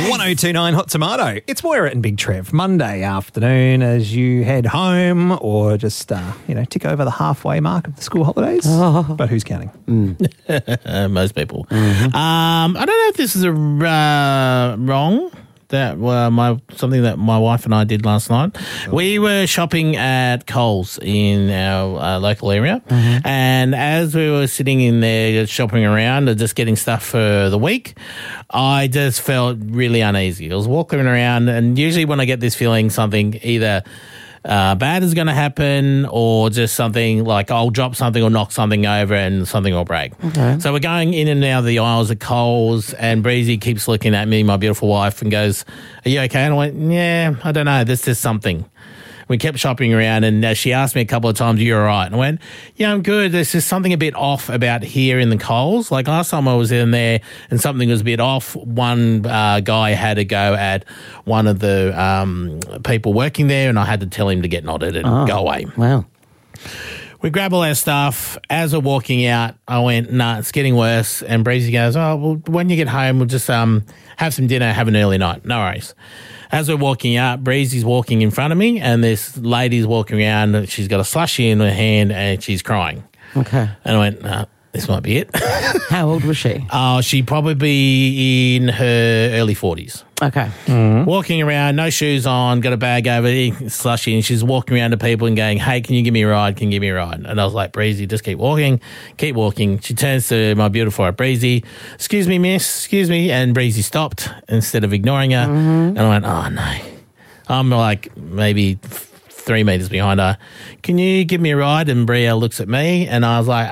1029 Hot Tomato. It's Moira and Big Trev. Monday afternoon as you head home or just, tick over the halfway mark of the school holidays. But who's counting? Most people. I don't know if this is wrong. That something that my wife and I did last night. Sure. We were shopping at Coles in our local area, and as we were sitting in there shopping around and just getting stuff for the week, I just felt really uneasy. I was walking around, and usually when I get this feeling, something either bad is going to happen or just something like I'll drop something or knock something over and something will break. Okay. So we're going in and out of the aisles at Coles, and Breezy keeps looking at me, my beautiful wife, and goes, "Are you okay?" And I went, "Yeah, I don't know. There's just something." We kept shopping around, and she asked me a couple of times, "Are you all right?" And I went, "Yeah, I'm good. There's just something a bit off about here in the Coles. Like last time I was in there and something was a bit off. One guy had to go at one of the people working there, and I had to tell him to get nodded and go away." Wow. We grab all our stuff. As we're walking out, I went, "Nah, it's getting worse." And Breezy goes, "Oh, well, when you get home, we'll just have some dinner, have an early night." No worries. As we're walking out, Breezy's walking in front of me, and this lady's walking around. She's got a slushie in her hand, and she's crying. Okay. And I went, "Nah, this might be it." How old was she? She'd probably be in her early 40s. Okay. Walking around, no shoes on, got a bag over, slushy, and she's walking around to people and going, "Hey, can you give me a ride? Can you give me a ride?" And I was like, "Breezy, just keep walking, keep walking." She turns to my beautiful wife, Breezy, "Excuse me, miss, excuse me." And Breezy stopped instead of ignoring her. And I went, "Oh, no." I'm like maybe 3 meters behind her. "Can you give me a ride?" And Bria looks at me, and I was like,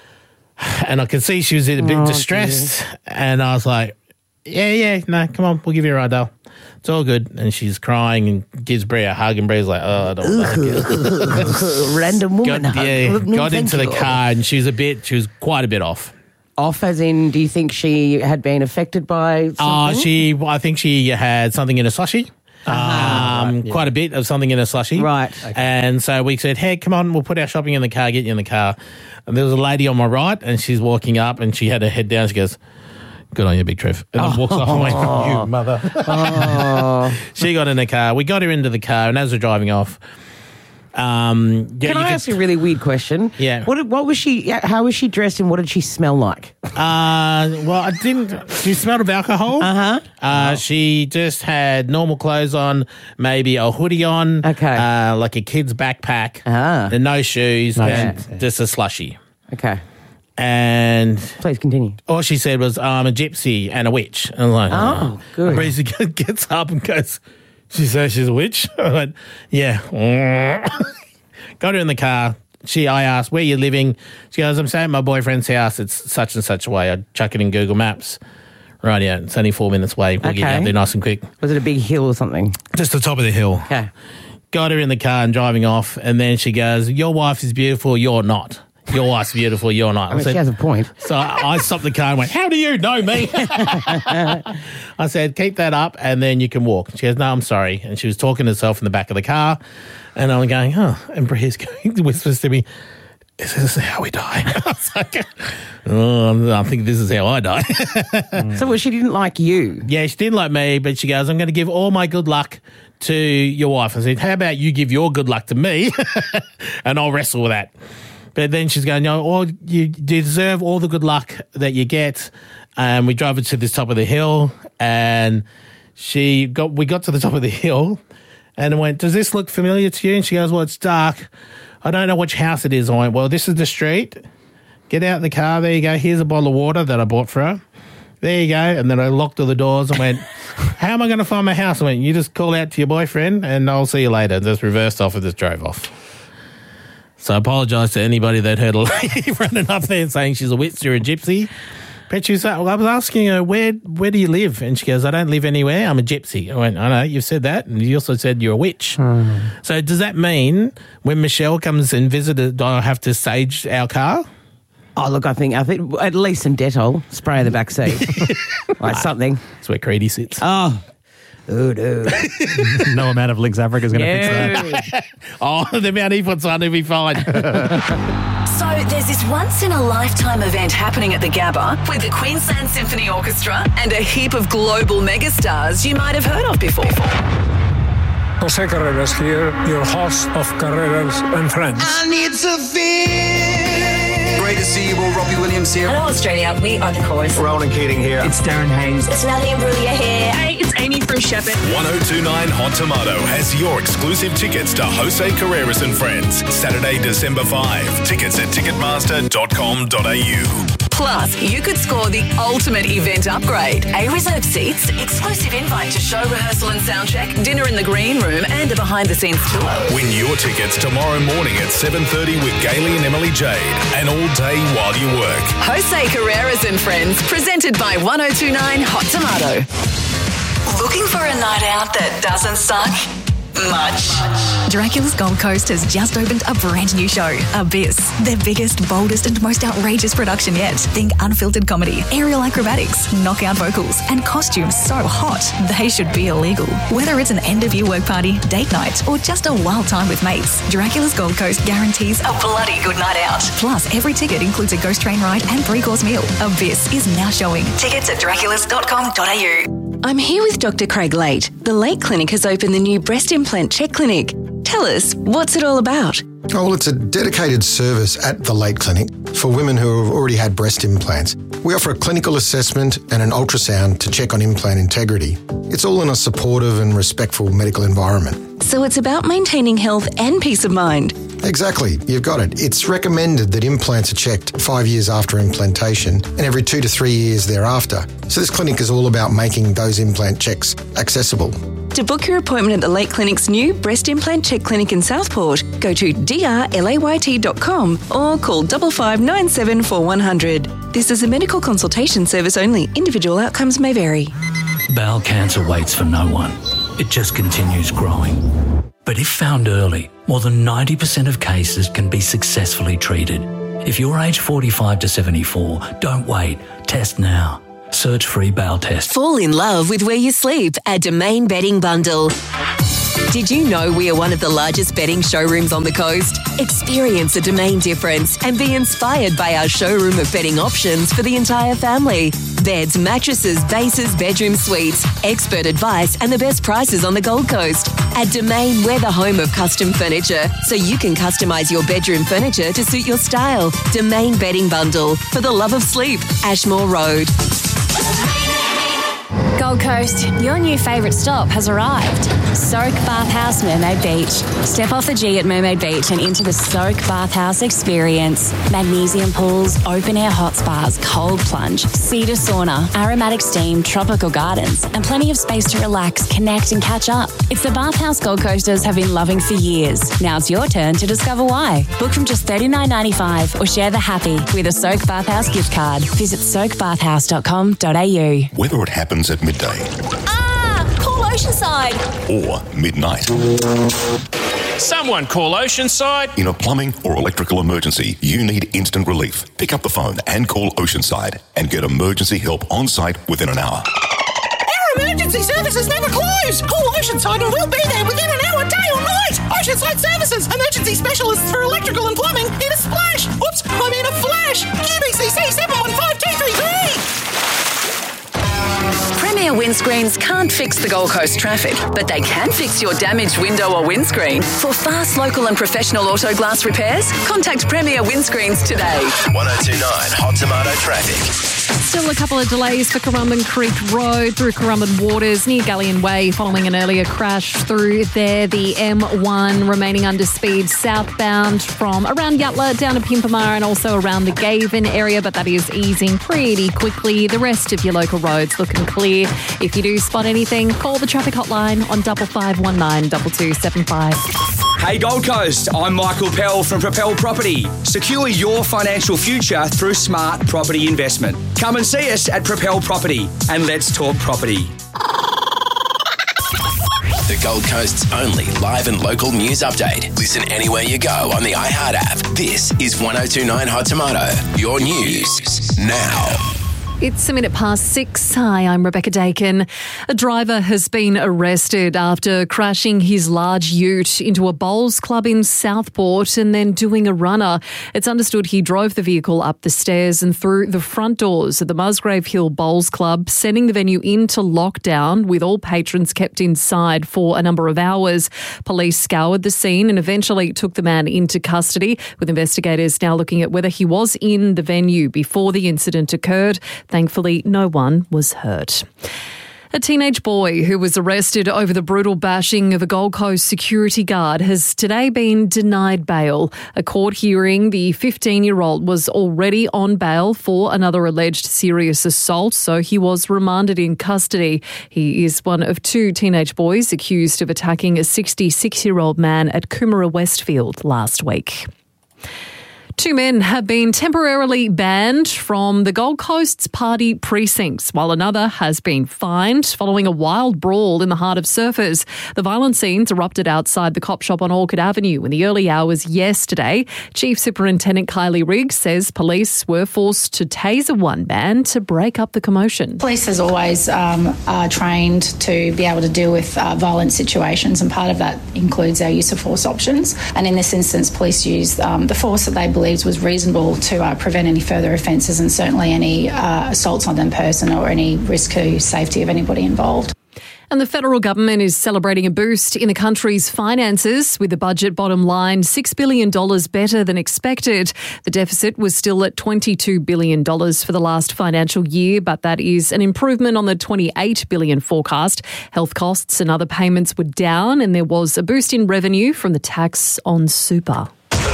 and I could see she was a bit distressed. Dear. And I was like, yeah, no, come on, we'll give you a ride, though. It's all good. And she's crying and gives Bria a hug, and Bria's like, "Oh, I don't like it." Random woman hug. Got into the car, and she was quite a bit off. Off as in, do you think she had been affected by something? I think she had something in a slushie. Quite a bit of something in a slushie. Right. Okay. And so we said, "Hey, come on, we'll put our shopping in the car, get you in the car." And there was a lady on my right, and she's walking up, and she had her head down. She goes, "Good on you, Big Trev." And then walks off and went, "You mother." She got in the car. We got her into the car, and as we're driving off, Can I ask a really weird question? Yeah. What was she? How was she dressed, and what did she smell like? Well, I didn't. She smelled of alcohol. She just had normal clothes on, maybe a hoodie on. Okay. Like a kid's backpack. And no shoes, and just a slushie. Okay. And please continue. All she said was, "I'm a gypsy and a witch." And I was like, "Oh, good." And Breezy gets up and goes, "She says she's a witch?" I went, "Yeah." Got her in the car. I asked, "Where are you living?" She goes, "I'm staying at my boyfriend's house. It's such and such a way." I chuck it in Google Maps. Right, yeah, it's only 4 minutes away. We'll get you up there nice and quick. Was it a big hill or something? Just the top of the hill. Okay. Got her in the car and driving off, and then she goes, "Your wife is beautiful, you're not. Your wife's beautiful, you're not." I mean, she has a point. So I stopped the car and went, "How do you know me?" I said, "Keep that up and then you can walk." She goes, "No, I'm sorry." And she was talking to herself in the back of the car. And I'm going, and Bria's going, whispers to me, "Is this how we die?" I was like, I think this is how I die. So she didn't like you? Yeah, she didn't like me, but she goes, "I'm going to give all my good luck to your wife." I said, "How about you give your good luck to me and I'll wrestle with that." But then she's going, "No, you deserve all the good luck that you get." And we drove her to the top of the hill, and we got to the top of the hill, and I went, "Does this look familiar to you?" And she goes, "Well, it's dark. I don't know which house it is." I went, "Well, this is the street. Get out of the car. There you go. Here's a bottle of water that I bought for her. There you go." And then I locked all the doors and went, "How am I going to find my house?" I went, "You just call out to your boyfriend, and I'll see you later." And just reversed off and just drove off. So I apologise to anybody that heard a lady running up there and saying she's a witch or a gypsy. But she was, I was asking her, where do you live? And she goes, "I don't live anywhere. I'm a gypsy." I went, "I know, you've said that. And you also said you're a witch." So does that mean when Michelle comes and visits, do I have to sage our car? Oh, look, I think at least some Dettol, spray the back seat. Like something. That's where Creedy sits. Oh, Oh, no. No amount of Lynx Africa is going to fix that. Oh, the amount he puts on, he'll be fine. So there's this once-in-a-lifetime event happening at the Gabba with the Queensland Symphony Orchestra and a heap of global megastars you might have heard of before. Jose Carreras here, your host of Carreras and Friends. I need to feel. Great to see you all. Robbie Williams here. Hello, Australia. We are the Chorus. Ronan Keating here. It's Darren Hayes. It's Natalie Imbruglia here. Hey, it's Amy from Shepherd. 1029 Hot Tomato has your exclusive tickets to Jose Carreras and Friends. Saturday, December 5. Tickets at ticketmaster.com.au. Plus, you could score the ultimate event upgrade. A-reserved seats, exclusive invite to show rehearsal and soundcheck, dinner in the green room and a behind-the-scenes tour. Win your tickets tomorrow morning at 7:30 with Gailey and Emily Jade, and all day while you work. Jose Carreras and Friends, presented by 1029 Hot Tomato. Looking for a night out that doesn't suck? Much. Dracula's Gold Coast has just opened a brand new show, Abyss. Their biggest, boldest and most outrageous production yet. Think unfiltered comedy, aerial acrobatics, knockout vocals and costumes so hot they should be illegal. Whether it's an end-of-year work party, date night or just a wild time with mates, Dracula's Gold Coast guarantees a bloody good night out. Plus, every ticket includes a ghost train ride and 3-course meal. Abyss is now showing. Tickets at draculas.com.au. I'm here with Dr. Craig Late. The Late Clinic has opened the new breast implant check clinic. Tell us, what's it all about? Oh, well, it's a dedicated service at the Late Clinic for women who have already had breast implants. We offer a clinical assessment and an ultrasound to check on implant integrity. It's all in a supportive and respectful medical environment. So it's about maintaining health and peace of mind. Exactly, you've got it. It's recommended that implants are checked 5 years after implantation and every 2 to 3 years thereafter. So this clinic is all about making those implant checks accessible. To book your appointment at the Late Clinic's new breast implant check clinic in Southport, go to drlayt.com or call 5597 4100. This is a medical consultation service only. Individual outcomes may vary. Bowel cancer waits for no one. It just continues growing. But if found early, more than 90% of cases can be successfully treated. If you're aged 45 to 74, don't wait. Test now. Search free bowel test. Fall in love with where you sleep at Domain Bedding Bundle. Did you know we are one of the largest bedding showrooms on the coast? Experience the Domain difference and be inspired by our showroom of bedding options for the entire family. Beds, mattresses, bases, bedroom suites, expert advice and the best prices on the Gold Coast. At Domain, we're the home of custom furniture, so you can customise your bedroom furniture to suit your style. Domain Bedding Bundle, for the love of sleep, Ashmore Road. Gold Coast, your new favourite stop has arrived. Soak Bathhouse Mermaid Beach. Step off the G at Mermaid Beach and into the Soak Bathhouse experience. Magnesium pools, open air hot spas, cold plunge, cedar sauna, aromatic steam, tropical gardens, and plenty of space to relax, connect and catch up. It's the bathhouse Gold Coasters have been loving for years. Now it's your turn to discover why. Book from just $39.95 or share the happy with a Soak Bathhouse gift card. Visit soakbathhouse.com.au. Whether it happens at midday Call Oceanside or midnight. Someone call Oceanside. In a plumbing or electrical emergency, you need instant relief. Pick up the phone and call Oceanside and get emergency help on site within an hour. Our emergency services never close. Call Oceanside and we'll be there within an hour, day or night. Oceanside Services, emergency specialists for electrical and plumbing in a splash. Oops, I mean a flash. QBCC 715233. Premier Windscreens can't fix the Gold Coast traffic, but they can fix your damaged window or windscreen. For fast, local and professional auto glass repairs, contact Premier Windscreens today. 1029 Hot Tomato traffic. Still a couple of delays for Currumbin Creek Road through Currumbin Waters near Galleon Way following an earlier crash through there. The M1 remaining under speed southbound from around Yatala down to Pimpamar and also around the Gavin area, but that is easing pretty quickly. The rest of your local roads looking clear. If you do spot anything, call the traffic hotline on 5519 2275. Hey Gold Coast, I'm Michael Pell from Propel Property. Secure your financial future through smart property investment. Come and see us at Propel Property and let's talk property. The Gold Coast's only live and local news update. Listen anywhere you go on the iHeart app. This is 1029 Hot Tomato. Your news now. It's 6:01. Hi, I'm Rebecca Dakin. A driver has been arrested after crashing his large ute into a bowls club in Southport and then doing a runner. It's understood he drove the vehicle up the stairs and through the front doors at the Musgrave Hill Bowls Club, sending the venue into lockdown with all patrons kept inside for a number of hours. Police scoured the scene and eventually took the man into custody, with investigators now looking at whether he was in the venue before the incident occurred. Thankfully, no one was hurt. A teenage boy who was arrested over the brutal bashing of a Gold Coast security guard has today been denied bail. A court hearing, the 15-year-old was already on bail for another alleged serious assault, so he was remanded in custody. He is one of two teenage boys accused of attacking a 66-year-old man at Coomera Westfield last week. Two men have been temporarily banned from the Gold Coast's party precincts, while another has been fined following a wild brawl in the heart of Surfers. The violent scenes erupted outside the cop shop on Orchard Avenue in the early hours yesterday. Chief Superintendent Kylie Riggs says police were forced to taser one man to break up the commotion. Police, as always, are trained to be able to deal with violent situations, and part of that includes our use of force options. And in this instance, police used the force that they believed was reasonable to prevent any further offences and certainly any assaults on them person or any risk to safety of anybody involved. And the federal government is celebrating a boost in the country's finances, with the budget bottom line $6 billion better than expected. The deficit was still at $22 billion for the last financial year, but that is an improvement on the $28 billion forecast. Health costs and other payments were down, and there was a boost in revenue from the tax on super.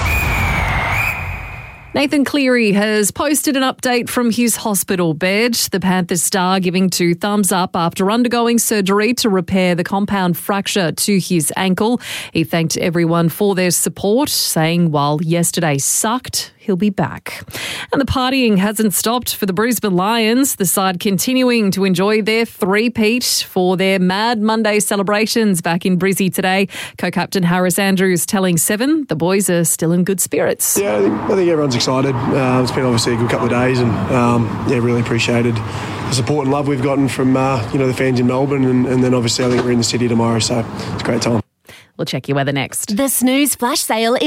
Nathan Cleary has posted an update from his hospital bed. The Panthers star giving two thumbs up after undergoing surgery to repair the compound fracture to his ankle. He thanked everyone for their support, saying while yesterday sucked, he'll be back. And the partying hasn't stopped for the Brisbane Lions, the side continuing to enjoy their three-peat for their Mad Monday celebrations back in Brizzy today. Co-captain Harris Andrews telling Seven the boys are still in good spirits. Yeah, I think everyone's excited. It's been obviously a good couple of days, and really appreciated the support and love we've gotten from the fans in Melbourne, and then obviously I think we're in the city tomorrow, so it's a great time. We'll check your weather next. The Snooze Flash Sale is